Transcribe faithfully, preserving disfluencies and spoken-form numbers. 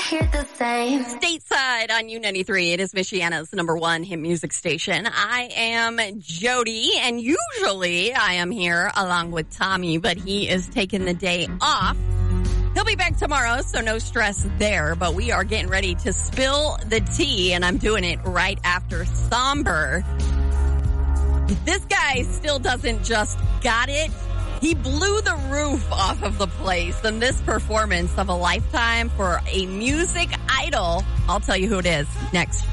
hear the same. Stateside on U ninety-three. It is Michiana's number one hit music station. I am Jody, and usually I am here along with Tommy, but he is taking the day off. He'll be back tomorrow, so no stress there, but we are getting ready to spill the tea, and I'm doing it right after Somber. This guy still doesn't just got it. He blew the roof off of the place in this performance of a lifetime for a music idol. I'll tell you who it is next.